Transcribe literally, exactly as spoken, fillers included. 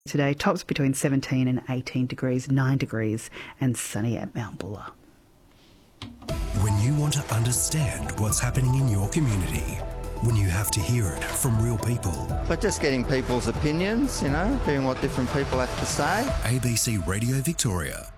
Today, tops between seventeen and eighteen degrees, nine degrees, and sunny at Mount Buller. When you want to understand what's happening in your community, when you have to hear it from real people. But just getting people's opinions, you know, hearing what different people have to say. A B C Radio Victoria.